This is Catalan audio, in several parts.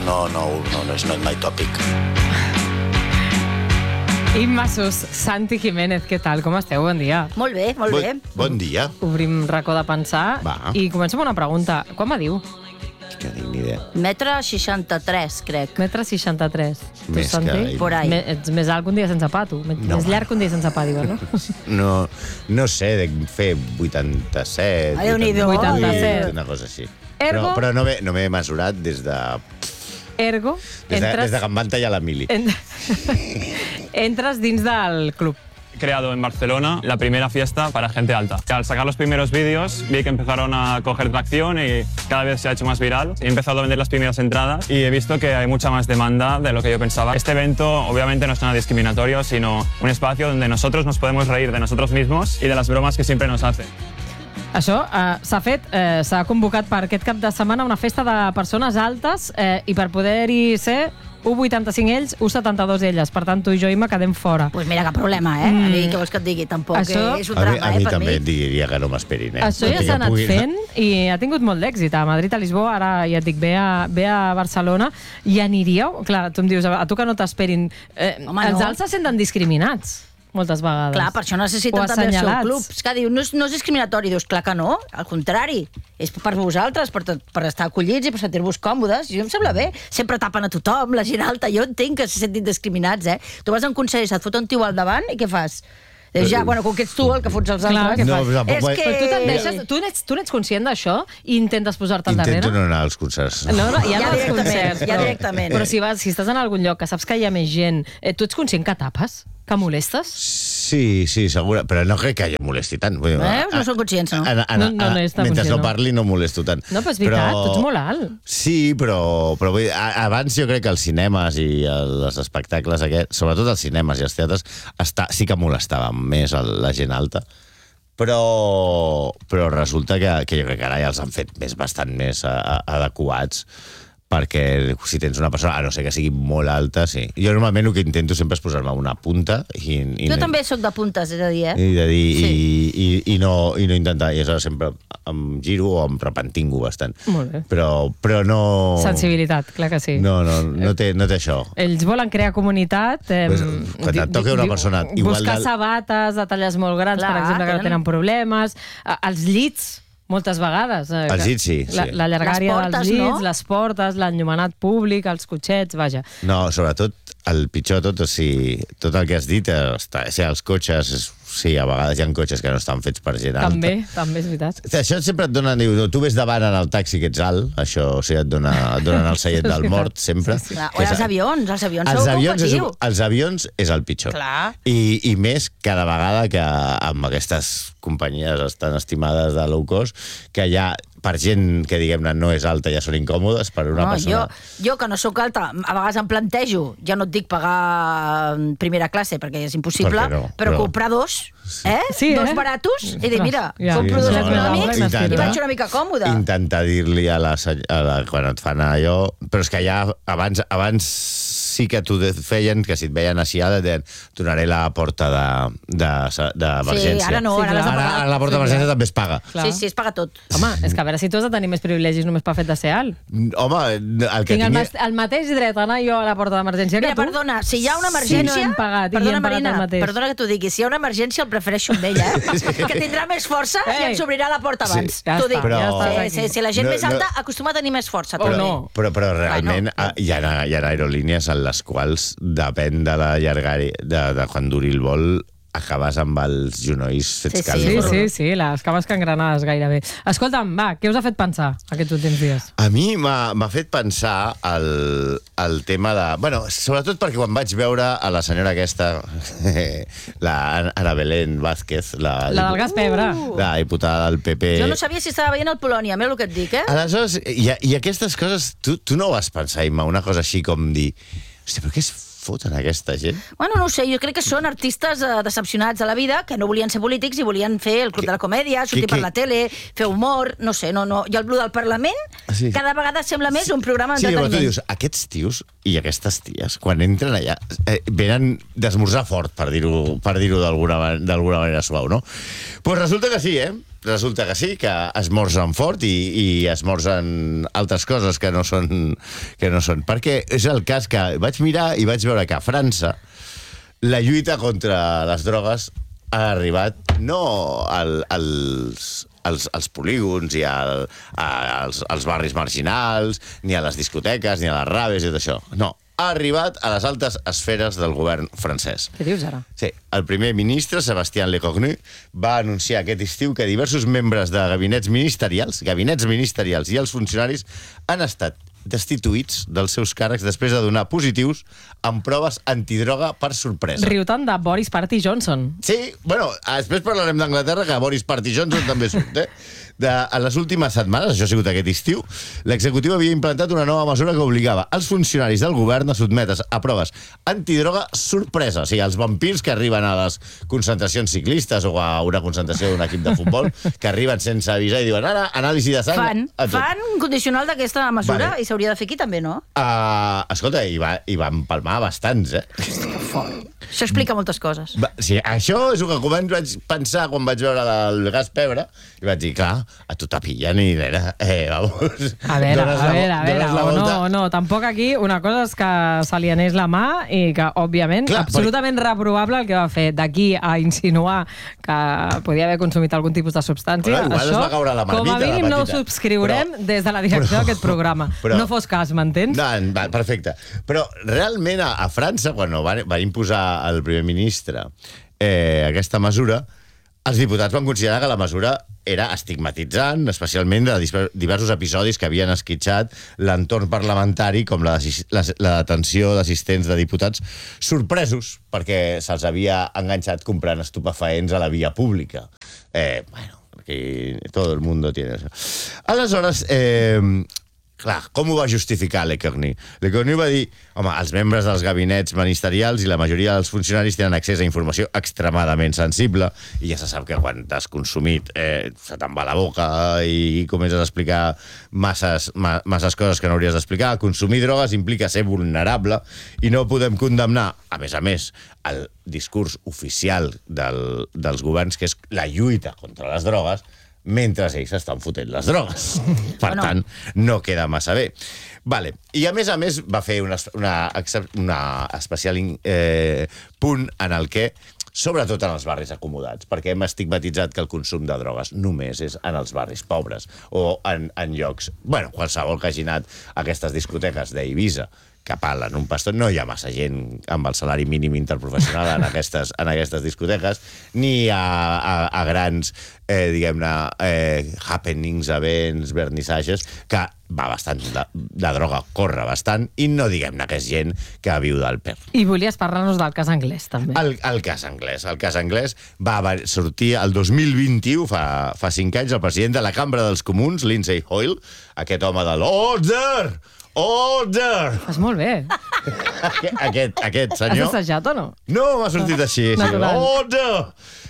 no és mai tòpic. Imma Sus, Santi Jiménez, què tal? Com esteu? Bon dia. Molt bé, molt bé. Bon dia. Obrim racó de pensar i comencem amb una pregunta. Quan m'adiu? Que tinc ni idea. 1,63 m, crec. 1,63 m. Més Santi? que... Por ahí. Ets més alt que un dia sense pa, tu. Més llarg que un dia sense pa, diuen, no? No sé, dec fer 87... Ai, Déu-n'hi-do. 87. Una cosa així. Ergo? Però no m'he mesurat des de... Ergo, Des de que em van tallar la mili. entres dins del club. Creado en Barcelona la primera fiesta para gente alta. Al sacar los primeros vídeos vi que empezaron a coger tracción y cada vez se ha hecho más viral. He empezado a vender las primeras entradas y he visto que hay mucha más demanda de lo que yo pensaba. Este evento obviamente no es nada discriminatorio, sino un espacio donde nosotros nos podemos reír de nosotros mismos y de las bromas que siempre nos hacen. Això s'ha convocat per aquest cap de setmana una festa de persones altes i per poder-hi ser 1,85 ells, 1,72 elles. Per tant, tu i jo, Imma, quedem fora. Doncs mira, cap problema, eh? Què vols que et digui? Tampoc és un drama, a mi per també mi. et diria que no m'esperin, Això ja s'ha anat fent i ha tingut molt d'èxit. A Madrid, a Lisboa, ara ja et dic, ve a Barcelona. I aniríeu? Clar, tu em dius, a tu que no t'esperin. Els alts se senten discriminats moltes vegades. Clar, per això necessiten també el seu club. És que diu, no és discriminatori. Dius, clar que no, al contrari. És per vosaltres, per estar acollits i per sentir-vos còmodes. I em sembla bé. Sempre tapen a tothom, la gent alta. Jo entenc que se sentin discriminats, eh? Tu vas a un concert i se't fot un tio al davant i què fas? Dius, ja, bueno, com que ets tu el que fots els altres, què fas? És que... Tu n'ets conscient d'això i intentes posar-te al darrere? Intento no anar als concerts. Ja directament. Però si estàs en algun lloc que saps que hi ha més gent, tu ets conscient que tapes? Que molestes? Sí, segura, però no crec que jo molesti tant. No són conscients, no? Mentre no parli no molesto tant. No, però és veritat, tu ets molt alt. Sí, però abans jo crec que els cinemes i els espectacles aquests, sobretot els cinemes i els teatres, sí que molestaven més la gent alta. Però resulta que jo crec que ara ja els han fet bastant més adequats, perquè si tens una persona, a no ser que sigui molt alta, sí. Jo normalment el que intento sempre és posar-me una punta. Jo també soc de puntes, és a dir, I no intentar, i aleshores sempre em giro o em repentingo bastant. Molt bé. Però no... Sensibilitat, clar que sí. No té això. Ells volen crear comunitat. Quan et toca una persona... Buscar sabates de talles molt grans, per exemple, que no tenen problemes. Els llits, moltes vegades. Els llits, sí. La llargària dels llits, les portes, l'enllumenat públic, els cotxets, vaja. No, sobretot, el pitjor de tot, tot el que has dit, els cotxes, sí, a vegades hi ha cotxes que no estan fets per gent alta. També és veritat. Això sempre et donen, diu, tu ves davant en el taxi que ets alt, això, o sigui, et donen el seient del mort, sempre. O els avions sou competiu. Els avions és el pitjor. I més cada vegada que amb aquestes companyies tan estimades de low cost, que hi ha per gent que, diguem-ne, no és alta, ja són incòmodes per una persona... Jo, que no sóc alta, a vegades em plantejo, ja no et dic pagar primera classe, perquè és impossible, però comprar dos baratos, i dir, mira, compro dos econòmics i vaig una mica còmoda. Intentar dir-li quan et fan allò... Però és que ja, abans sí que t'ho feien, que si et veien així, donaré la porta d'emergència. Sí, ara no. Ara la porta d'emergència també es paga. Sí, es paga tot. Home, és que a veure si tu has de tenir més privilegis només per fet de ser alt. Home, el que tinc el mateix dret a anar jo a la porta d'emergència que tu. Mira, perdona, si hi ha una emergència... Perdona, Marina, perdona que t'ho digui. Si hi ha una emergència, el prefereixo amb ella, que tindrà més força i ens obrirà la porta abans. T'ho dic. Si la gent més alta acostuma a tenir més força. Però realment hi ha aerolínies en les quals depèn de la llargària, de quan duri el vol, acabes amb els genolls fets calés. Sí, les cames cangrenades gairebé. Escolta'm, va, què us ha fet pensar aquests últims dies? A mi m'ha fet pensar el tema de... Bueno, sobretot perquè quan vaig veure a la senyora aquesta, la Ana Belén Vázquez, la del gas pebre. La diputada del PP... Jo no sabia si estava veient el Polònia, mira el que et dic, eh? Aleshores, i aquestes coses, tu no vas pensar, Imma, una cosa així com dir... Hòstia, però què es foten aquesta gent? Bueno, no ho sé, jo crec que són artistes decepcionats a la vida, que no volien ser polítics i volien fer el Club de la Comèdia, sortir per la tele, fer humor, no sé, no. I el Blu del Parlament cada vegada sembla més un programa d'entreteniment. Sí, però tu dius, aquests tios i aquestes ties, quan entren allà, venen d'esmorzar fort, per dir-ho d'alguna manera suau, no? Doncs resulta que sí, resulta que sí, que esmorzen fort i esmorzen altres coses que no són. Perquè és el cas que vaig mirar i vaig veure que a França la lluita contra les drogues ha arribat no als polígons i als barris marginals, ni a les discoteques, ni a les raves i tot això. No, ha arribat a les altes esferes del govern francès. Què dius ara? Sí, el primer ministre, Sébastien Lecornu, va anunciar aquest estiu que diversos membres de gabinets ministerials i els funcionaris han estat destituïts dels seus càrrecs després de donar positius en proves antidroga per sorpresa. Riu tant de Boris Party Johnson. Sí, bueno, després parlarem d'Anglaterra, que Boris Party Johnson també surt, En les últimes setmanes, això ha sigut aquest estiu, l'executiu havia implantat una nova mesura que obligava els funcionaris del govern a sotmetre's a proves antidroga sorpresa. O sigui, els vampirs que arriben a les concentracions ciclistes o a una concentració d'un equip de futbol, que arriben sense avisar i diuen, ara, anàlisi de sang... Fan un condicional d'aquesta mesura i s'hauria de fer aquí també, no? Escolta, hi van palmar bastants, Això explica moltes coses. Sí, això és el que vaig pensar quan vaig veure el gas pebre i vaig dir, clar, a tu te pillen i nena, vamos. A veure, no, tampoc aquí una cosa és que se li anés la mà i que, òbviament, absolutament reprovable el que va fer d'aquí a insinuar que podia haver consumit algun tipus de substància. Això, com a mínim, no ho subscriurem des de la direcció d'aquest programa. No fos cas, m'entens? Perfecte. Però realment a França, quan van imposar el primer ministre aquesta mesura, els diputats van considerar que la mesura era estigmatitzant, especialment de diversos episodis que havien esquitxat l'entorn parlamentari, com la detenció d'assistents de diputats sorpresos perquè se'ls havia enganxat comprant estupefaents a la via pública. Bueno, aquí todo el mundo tiene eso. Aleshores, clar, com ho va justificar Lecornu? Lecornu va dir, home, els membres dels gabinets ministerials i la majoria dels funcionaris tenen accés a informació extremadament sensible i ja se sap que quan t'has consumit se te'n va la boca i comences a explicar masses coses que no hauries d'explicar. Consumir drogues implica ser vulnerable i no podem condemnar, a més, el discurs oficial dels governs, que és la lluita contra les drogues, mentre ells estan fotent les drogues. Per tant, no queda massa bé. Vale. I a més va fer una especial punt en el que, sobretot en els barris acomodats, perquè hem estigmatitzat que el consum de drogues només és en els barris pobres o en llocs... Bueno, qualsevol que hagi anat a aquestes discoteques d'Eivissa que palen un pastor, no hi ha massa gent amb el salari mínim interprofessional en aquestes discoteques, ni a grans, diguem-ne, happenings, events, vernissatges, que va bastant de droga, corre bastant, i no diguem-ne que és gent que viu del PER. I volies parlar-nos del cas anglès, també. El cas anglès. El cas anglès va sortir el 2021, fa 5 anys, el president de la Cambra dels Comuns, Lindsay Hoyle, aquest home de l'Order! Order! Fas molt bé. Aquest senyor... Has assajat o no? No, m'ha sortit així. Order!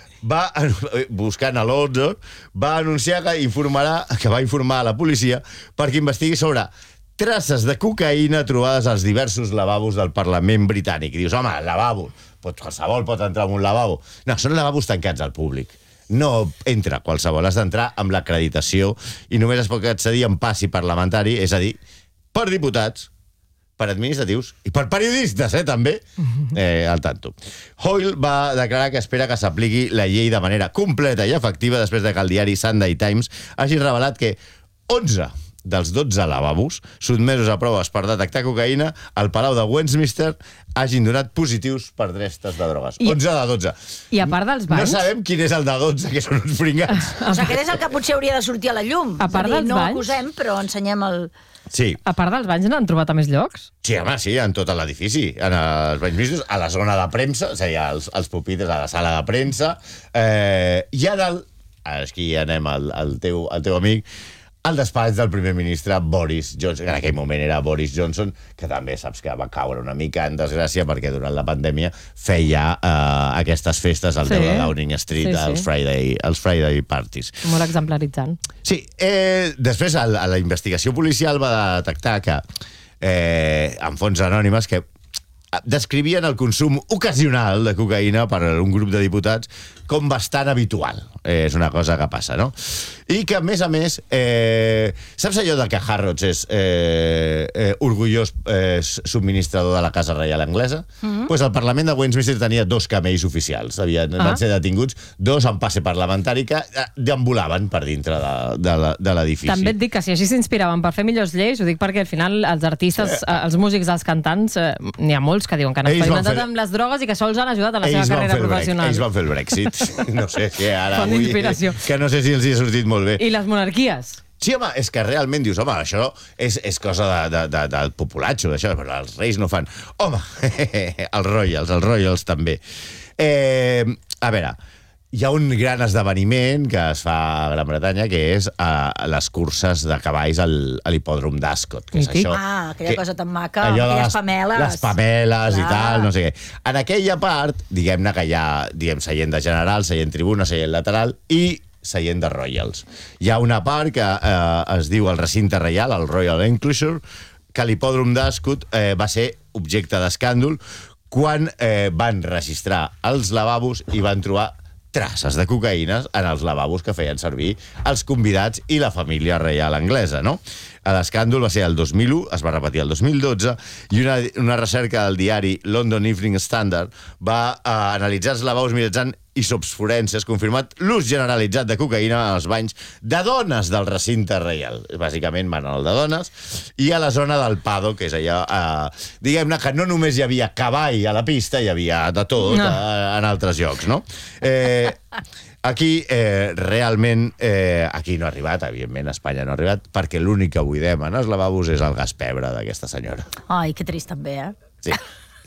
Buscant l'Order, va anunciar que va informar a la policia perquè investigui sobre traces de cocaïna trobades als diversos lavabos del Parlament britànic. I dius, home, lavabo, qualsevol pot entrar en un lavabo. No, són lavabos tancats al públic. No entra qualsevol, has d'entrar amb l'acreditació i només es pot accedir en passi parlamentari, és a dir, per diputats, per administratius i per periodistes, també, al tanto. Hoyle va declarar que espera que s'apliqui la llei de manera completa i efectiva després de que el diari Sunday Times hagi revelat que 11 dels 12 lavabos sotmesos a proves per detectar cocaïna al Palau de Westminster hagin donat positius per restes de drogues. 11 de 12. I a part dels banys... No sabem quin és el de 12, que són uns pringats. O sigui, aquest és el que potser hauria de sortir a la llum. A part dels banys... No acusem, però ensenyem el... Sí. A part dels banys n'han trobat a més llocs? Sí, home, sí, en tot l'edifici. En els banys mistos, a la zona de premsa, és a dir, als pupitres, a la sala de premsa, i a dalt, aquí anem al teu amic, al despatx del primer ministre Boris Johnson, que en aquell moment era Boris Johnson, que també saps que va caure una mica en desgràcia perquè durant la pandèmia feia aquestes festes al 10 de Downing Street, els Friday parties. Molt exemplaritzant. Sí, després la investigació policial va detectar que, en fonts anònimes, que descrivien el consum ocasional de cocaïna per un grup de diputats com bastant habitual. És una cosa que passa, no? I que, a més, saps allò de que Harrods és orgullós subministrador de la Casa Reial Anglesa? Pues el Parlament de Westminster tenia 2 camells oficials. Van ser detinguts 2 en passe parlamentari que deambulaven per dintre de l'edifici. També et dic que si així s'inspiraven per fer millors lleis, ho dic perquè al final els artistes, els músics, els cantants, n'hi ha molts que diuen que han experimentat amb les drogues i que sols han ajudat a la seva carrera professional. Ells van fer el Brexit. No sé, que ara Font d'inspiració. Que no sé si els hi ha sortit molt bé. I les monarquies? Sí, home, és que realment dius, home, això és cosa del populatxo, d'això, però els reis no fan. Home, els Royals també. A veure, hi ha un gran esdeveniment que es fa a Gran Bretanya, que és les curses de cavalls a l'hipòdrom d'Ascot. Que és això, aquella cosa tan maca, aquelles pameles. Les pameles i tal, no sé què. En aquella part, diguem-ne que hi ha seient de general, seient tribuna, seient lateral i seient de Royals. Hi ha una part que es diu el recinte reial, el Royal Enclosure, que l'hipòdrom d'Ascot va ser objecte d'escàndol quan van registrar els lavabos i van trobar traces de cocaïnes en els lavabos que feien servir els convidats i la família reial anglesa, no? L'escàndol va ser el 2001, es va repetir el 2012, i una recerca del diari London Evening Standard va analitzar els lavabos mitjançant isòps forenses, confirmat l'ús generalitzat de cocaïna als banys de dones del recinte reial. Bàsicament van al de dones, i a la zona del paddock, que és allà, diguem-ne que no només hi havia cavall a la pista, hi havia de tot en altres llocs, no? Aquí, realment, aquí no ha arribat, evidentment, a Espanya no ha arribat, perquè l'únic que buidem en els lavabos és el gas pebre d'aquesta senyora. Ai, que trist també, Sí.